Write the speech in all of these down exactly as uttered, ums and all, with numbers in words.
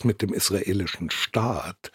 selbst mit dem israelischen Staat,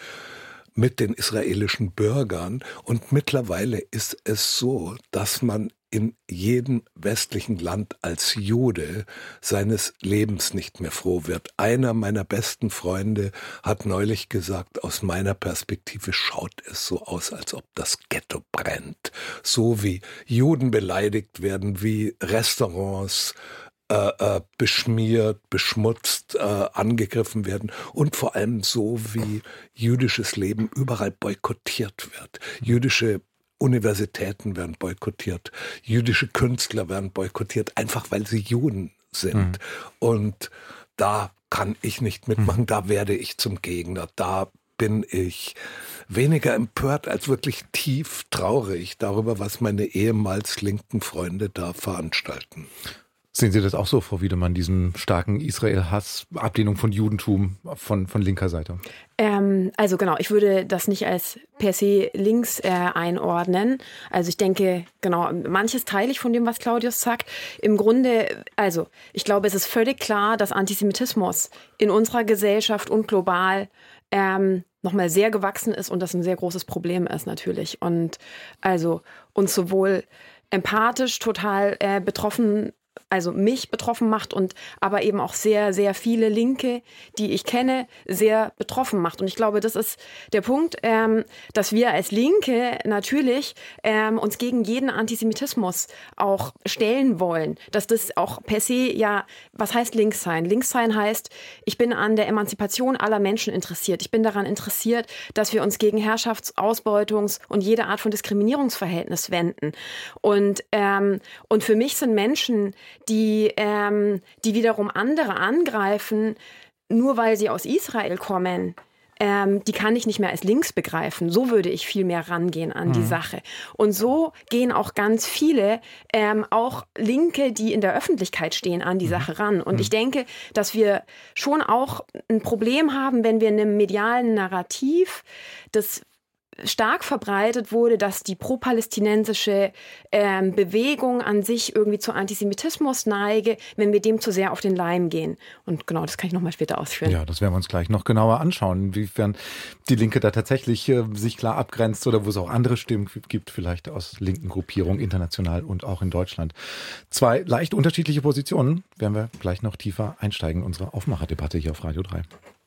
mit den israelischen Bürgern. Und mittlerweile ist es so, dass man in jedem westlichen Land als Jude seines Lebens nicht mehr froh wird. Einer meiner besten Freunde hat neulich gesagt, aus meiner Perspektive schaut es so aus, als ob das Ghetto brennt. So wie Juden beleidigt werden, wie Restaurants Äh, äh, beschmiert, beschmutzt, äh, angegriffen werden und vor allem so, wie jüdisches Leben überall boykottiert wird. Jüdische Universitäten werden boykottiert, jüdische Künstler werden boykottiert, einfach weil sie Juden sind. Mhm. Und da kann ich nicht mitmachen, mhm. da werde ich zum Gegner, da bin ich weniger empört als wirklich tief traurig darüber, was meine ehemals linken Freunde da veranstalten. Sehen Sie das auch so, Frau Wiedemann, diesen starken Israel-Hass, Ablehnung von Judentum von, von linker Seite? Ähm, also genau, ich würde das nicht als per se links äh, einordnen. Also ich denke, genau, manches teile ich von dem, was Claudius sagt. Im Grunde, also ich glaube, es ist völlig klar, dass Antisemitismus in unserer Gesellschaft und global ähm, nochmal sehr gewachsen ist und das ein sehr großes Problem ist natürlich. Und also uns sowohl empathisch total äh, betroffen also mich betroffen macht und aber eben auch sehr, sehr viele Linke, die ich kenne, sehr betroffen macht. Und ich glaube, das ist der Punkt, ähm, dass wir als Linke natürlich ähm, uns gegen jeden Antisemitismus auch stellen wollen. Dass das auch per se ja, was heißt links sein? Links sein heißt, ich bin an der Emanzipation aller Menschen interessiert. Ich bin daran interessiert, dass wir uns gegen Herrschafts-, Ausbeutungs- und jede Art von Diskriminierungsverhältnis wenden. Und, ähm, und für mich sind Menschen, die, ähm, die wiederum andere angreifen, nur weil sie aus Israel kommen, ähm, die kann ich nicht mehr als links begreifen. So würde ich viel mehr rangehen an mhm. die Sache. Und so gehen auch ganz viele, ähm, auch Linke, die in der Öffentlichkeit stehen, an die mhm. Sache ran. Und mhm. ich denke, dass wir schon auch ein Problem haben, wenn wir in einem medialen Narrativ das stark verbreitet wurde, dass die pro-palästinensische ähm, Bewegung an sich irgendwie zu Antisemitismus neige, wenn wir dem zu sehr auf den Leim gehen. Und genau, das kann ich nochmal später ausführen. Ja, das werden wir uns gleich noch genauer anschauen, inwiefern die Linke da tatsächlich äh, sich klar abgrenzt oder wo es auch andere Stimmen gibt, vielleicht aus linken Gruppierungen international und auch in Deutschland. Zwei leicht unterschiedliche Positionen, werden wir gleich noch tiefer einsteigen in unsere Aufmacherdebatte hier auf Radio drei.